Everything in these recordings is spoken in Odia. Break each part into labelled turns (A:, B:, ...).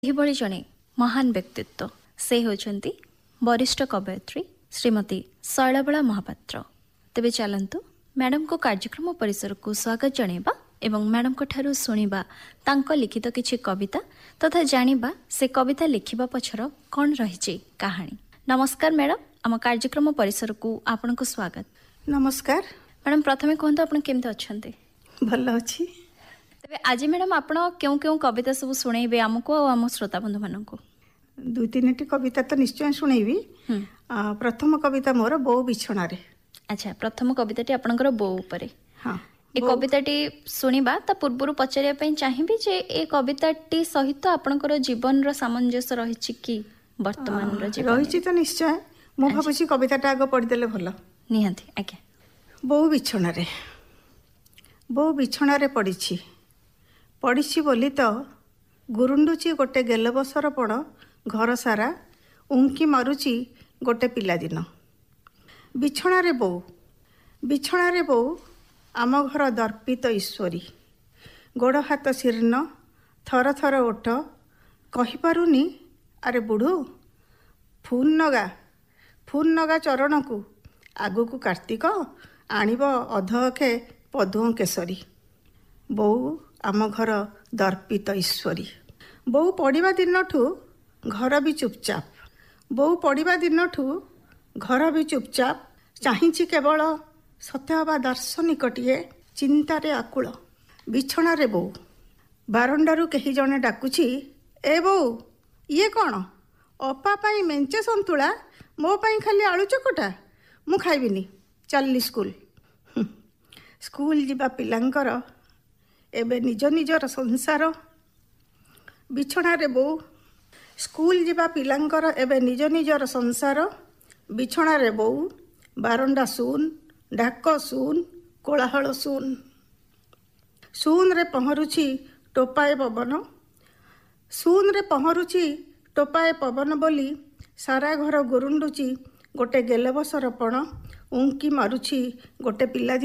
A: ଏହିଭଳି ଜଣେ ମହାନ ବ୍ୟକ୍ତିତ୍ୱ ସେ ହେଉଛନ୍ତି ବରିଷ୍ଠ କବୟିତ୍ରୀ ଶ୍ରୀମତୀ ଶୈଳବାଳା ମହାପାତ୍ର। ତେବେ ଚାଲନ୍ତୁ ମ୍ୟାଡମଙ୍କୁ କାର୍ଯ୍ୟକ୍ରମ ପରିସରକୁ ସ୍ୱାଗତ ଜଣାଇବା ଏବଂ ମ୍ୟାଡମଙ୍କ ଠାରୁ ଶୁଣିବା ତାଙ୍କ ଲିଖିତ କିଛି କବିତା ତଥା ଜାଣିବା ସେ କବିତା ଲେଖିବା ପଛର କ'ଣ ରହିଛି କାହାଣୀ। ନମସ୍କାର ମ୍ୟାଡମ, ଆମ କାର୍ଯ୍ୟକ୍ରମ ପରିସରକୁ ଆପଣଙ୍କୁ ସ୍ୱାଗତ।
B: ନମସ୍କାର
A: ମ୍ୟାଡମ, ପ୍ରଥମେ କୁହନ୍ତୁ ଆପଣ କେମିତି ଅଛନ୍ତି?
B: ଭଲ ଅଛି।
A: ତେବେ ଆଜି ମ୍ୟାଡମ ଆପଣ କେଉଁ କେଉଁ କବିତା ସବୁ ଶୁଣେଇବେ ଆମକୁ ଆଉ ଆମ ଶ୍ରୋତାବନ୍ଧୁ ମାନଙ୍କୁ?
B: 2-3ଟି କବିତା ତ ନିଶ୍ଚୟ ଶୁଣେଇବି। ପ୍ରଥମ କବିତା ମୋର ବୋଉ ବିଛଣାରେ।
A: ଆଚ୍ଛା, ପ୍ରଥମ କବିତାଟି ଆପଣଙ୍କର ବୋଉ ଉପରେ।
B: ହଁ,
A: ଏ କବିତାଟି ଶୁଣିବା ତା ପୂର୍ବରୁ ପଚାରିବା ପାଇଁ ଚାହିଁବି ଯେ ଏ କବିତାଟି ସହିତ ଆପଣଙ୍କର ଜୀବନର ସାମଞ୍ଜସ୍ୟ ରହିଛି କି ବର୍ତ୍ତମାନର ଜୀବନ?
B: ରହିଛି ତ ନିଶ୍ଚୟ। ମୁଁ ଭାବୁଛି କବିତାଟା ଆଗ ପଢ଼ିଦେଲେ ଭଲ।
A: ନିହାତି, ଆଜ୍ଞା।
B: ବୋଉ ବିଛଣାରେ। ବୋଉ ବିଛଣାରେ ପଡ଼ିଛି ବୋଲି ତ ଗୁରୁଣ୍ଡୁଛି ଗୋଟେ ଗେଲବସର ପଣ ଘର ସାରା ଉଙ୍କି ମାରୁଛି ଗୋଟେ ପିଲାଦିନ। ବିଛଣାରେ ବୋଉ ଆମ ଘର ଦର୍ପିତ ଈଶ୍ୱରୀ। ଗୋଡ଼ ହାତ ଶୀର୍ଣ୍ଣ, ଥର ଥର ଓଠ, କହିପାରୁନି ଆରେ ବୁଢ଼ୁ। ଫୁନ୍ ନଗା ଚରଣକୁ, ଆଗକୁ କାର୍ତ୍ତିକ ଆଣିବ ଅଧଅଖେ ପଦୁଅଁ କେଶରୀ। ବୋଉ ଆମ ଘର ଦର୍ପିତ ଈଶ୍ୱରୀ। ବୋଉ ପଡ଼ିବା ଦିନଠୁ ଘର ବି ଚୁପଚାପ ଚାହିଁଛି କେବଳ ସତେ ଅବା ଦାର୍ଶନିକଟିଏ ଚିନ୍ତାରେ ଆକୁଳ। ବିଛଣାରେ ବୋଉ। ବାରଣ୍ଡାରୁ କେହି ଜଣେ ଡାକୁଛି, ଏ ବୋଉ ଇଏ କ'ଣ? ଅପା ପାଇଁ ମେଞ୍ଚେ ସନ୍ତୁଳା, ମୋ ପାଇଁ ଖାଲି ଆଳୁ ଚକଟା। ମୁଁ ଖାଇବିନି, ଚାଲିଲି ସ୍କୁଲ। ସ୍କୁଲ ଯିବା ପିଲାଙ୍କର ଏବେ ନିଜ ନିଜର ସଂସାର। ବିଛଣାରେ ବୋଉ। ସ୍କୁଲ ଯିବା ପିଲାଙ୍କର ଏବେ ନିଜ ନିଜର ସଂସାର। ବିଛଣାରେ ବୋଉ। ବାରଣ୍ଡା ଶୂନ, ଡାକ ଶୂନ, କୋଳାହଳ ଶୂନ। ଶୂନରେ ପହଁରୁଛି ଟୋପାଏ ପବନ ବୋଲି ସାରା ଘର ଗୁରୁଣ୍ଡୁଛି ଗୋଟେ ଗେଲବସର ପଣ। ଉଙ୍କି ମାରୁଛି ଗୋଟେ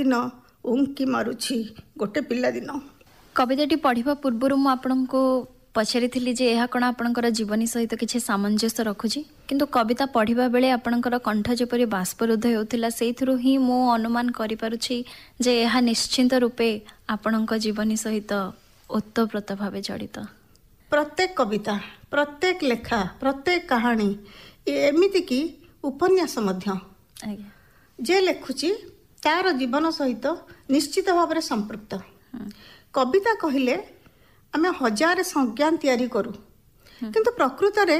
B: ପିଲାଦିନ।
A: କବିତାଟି ପଢ଼ିବା ପୂର୍ବରୁ ମୁଁ ଆପଣଙ୍କୁ ପଚାରିଥିଲି ଯେ ଏହା କ'ଣ ଆପଣଙ୍କର ଜୀବନୀ ସହିତ କିଛି ସାମଞ୍ଜସ୍ୟ ରଖୁଛି, କିନ୍ତୁ କବିତା ପଢ଼ିବା ବେଳେ ଆପଣଙ୍କର କଣ୍ଠ ଯେପରି ବାଷ୍ପରୁଦ୍ଧ ହେଉଥିଲା ସେଇଥିରୁ ହିଁ ମୁଁ ଅନୁମାନ କରିପାରୁଛି ଯେ ଏହା ନିଶ୍ଚିନ୍ତ ରୂପେ ଆପଣଙ୍କ ଜୀବନୀ ସହିତ ଓତପ୍ରୋତ ଭାବେ ଜଡ଼ିତ।
B: ପ୍ରତ୍ୟେକ କବିତା, ପ୍ରତ୍ୟେକ ଲେଖା, ପ୍ରତ୍ୟେକ କାହାଣୀ, ଏମିତିକି ଉପନ୍ୟାସ ମଧ୍ୟ ଯେ ଲେଖୁଛି ତାର ଜୀବନ ସହିତ ନିଶ୍ଚିତ ଭାବରେ ସମ୍ପୃକ୍ତ। କବିତା କହିଲେ ଆମେ ହଜାର ସଂଜ୍ଞା ତିଆରି କରୁ, କିନ୍ତୁ ପ୍ରକୃତରେ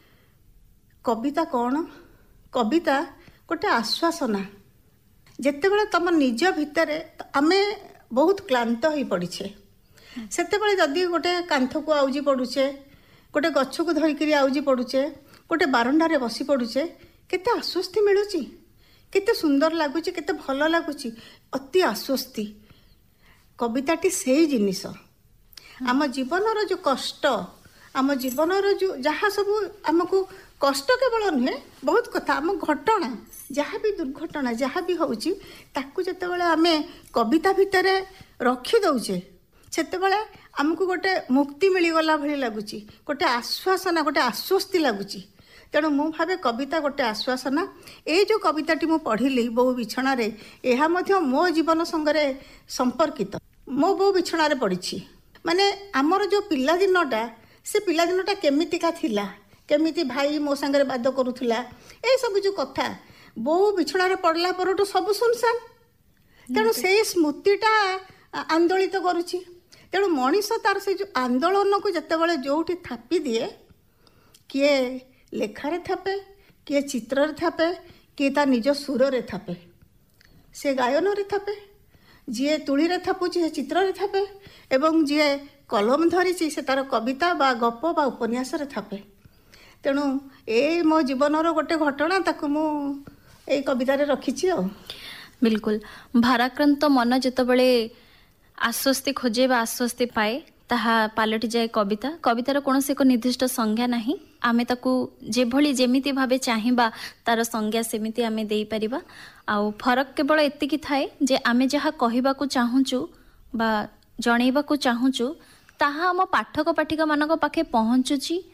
B: କବିତା କ'ଣ? କବିତା ଗୋଟେ ଆଶ୍ୱାସନା। ଯେତେବେଳେ ତମ ନିଜ ଭିତରେ ଆମେ ବହୁତ କ୍ଳାନ୍ତ ହୋଇ ପଡ଼ିଛେ, ସେତେବେଳେ ଯଦି ଗୋଟେ କାନ୍ଥକୁ ଆଉଜି ପଡ଼ୁଛେ, ଗୋଟେ ଗଛକୁ ଧରିକିରି ଆଉଜି ପଡ଼ୁଛେ, ଗୋଟେ ବାରଣ୍ଡାରେ ବସି ପଡ଼ୁଛେ, କେତେ ଆଶ୍ୱସ୍ତି ମିଳୁଛି, କେତେ ସୁନ୍ଦର ଲାଗୁଛି, କେତେ ଭଲ ଲାଗୁଛି, ଅତି ଆଶ୍ୱସ୍ତି। କବିତାଟି ସେଇ ଜିନିଷ। ଆମ ଜୀବନର ଯେଉଁ କଷ୍ଟ, ଆମ ଜୀବନର ଯେଉଁ ଯାହା ସବୁ ଆମକୁ କଷ୍ଟ କେବଳ ନୁହେଁ, ବହୁତ କଥା, ଆମ ଘଟଣା, ଯାହା ବି ଦୁର୍ଘଟଣା ଯାହା ବି ହେଉଛି, ତାକୁ ଯେତେବେଳେ ଆମେ କବିତା ଭିତରେ ରଖି ଦେଉଛେ, ସେତେବେଳେ ଆମକୁ ଗୋଟେ ମୁକ୍ତି ମିଳିଗଲା ଭଳି ଲାଗୁଛି, ଗୋଟେ ଆଶ୍ୱାସନା, ଗୋଟେ ଆଶ୍ୱସ୍ତି ଲାଗୁଛି। ତେଣୁ ମୁଁ ଭାବେ କବିତା ଗୋଟେ ଆଶ୍ୱାସନା। ଏଇ ଯେଉଁ କବିତାଟି ମୁଁ ପଢ଼ିଲି ବୋଉ ବିଛଣାରେ, ଏହା ମଧ୍ୟ ମୋ ଜୀବନ ସଙ୍ଗରେ ସମ୍ପର୍କିତ। ମୋ ବୋଉ ବିଛଣାରେ ପଡ଼ିଛି ମାନେ ଆମର ଯେଉଁ ପିଲାଦିନଟା, ସେ ପିଲାଦିନଟା କେମିତିକା ଥିଲା, କେମିତି ଭାଇ ମୋ ସାଙ୍ଗରେ ବାଦ କରୁଥିଲା, ଏସବୁ ଯେଉଁ କଥା ବୋଉ ବିଛଣାରେ ପଡ଼ିଲା ପରଠୁ ସବୁ ସୁନସାନ। ତେଣୁ ସେଇ ସ୍ମୃତିଟା ଆନ୍ଦୋଳିତ କରୁଛି। ତେଣୁ ମଣିଷ ତାର ସେ ଯେଉଁ ଆନ୍ଦୋଳନକୁ ଯେତେବେଳେ ଯେଉଁଠି ଥାପି ଦିଏ, କିଏ ଲେଖାରେ ଥାପେ, କିଏ ଚିତ୍ରରେ ଥାପେ, କିଏ ତା ନିଜ ସୁରରେ ଥାପେ, ସେ ଗାୟନରେ ଥାପେ, ଯିଏ ତୁଳିରେ ଥାପୁଛି ସେ ଚିତ୍ରରେ ଥାପେ, ଏବଂ ଯିଏ କଲମ ଧରିଛି ସେ ତାର କବିତା ବା ଗପ ବା ଉପନ୍ୟାସରେ ଥାପେ। ତେଣୁ ଏଇ ମୋ ଜୀବନର ଗୋଟେ ଘଟଣା, ତାକୁ ମୁଁ ଏଇ କବିତାରେ ରଖିଛି। ଆଉ
A: ବିଲକୁଲ ଭାରାକ୍ରାନ୍ତ ମନ ଯେତେବେଳେ ଆଶ୍ୱସ୍ତି ଖୋଜେ ବା ଆଶ୍ୱସ୍ତି ପାଏ, ତାହା ପାଲଟିଯାଏ କବିତା। କବିତାର କୌଣସି ଏକ ନିର୍ଦ୍ଦିଷ୍ଟ ସଂଜ୍ଞା ନାହିଁ, ଆମେ ତାକୁ ଯେଭଳି ଯେମିତି ଭାବେ ଚାହିଁବା ତାର ସଂଜ୍ଞା ସେମିତି ଆମେ ଦେଇପାରିବା। ଆଉ ଫରକ କେବଳ ଏତିକି ଥାଏ ଯେ ଆମେ ଯାହା କହିବାକୁ ଚାହୁଁଛୁ ବା ଜଣେଇବାକୁ ଚାହୁଁଛୁ ତାହା ଆମ ପାଠକ ପାଠିକା ମାନଙ୍କ ପାଖେ ପହଞ୍ଚୁଛି